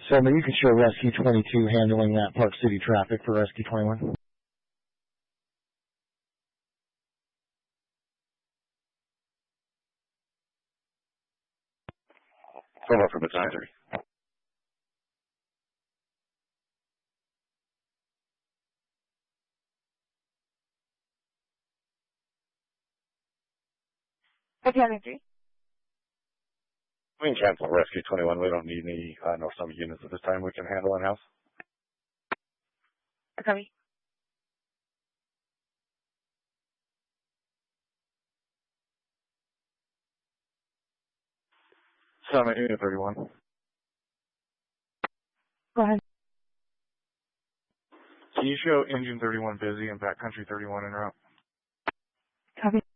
So maybe you can show Rescue 22 handling that Park City traffic for Rescue 21. Follow up from the time 3. Battalion 3. We can cancel Rescue 21. We don't need any North Summit units at this time. We can handle in-house. Copy. Summit Unit 31. Go ahead. Can you show Engine 31 busy and Backcountry 31 en route? Copy.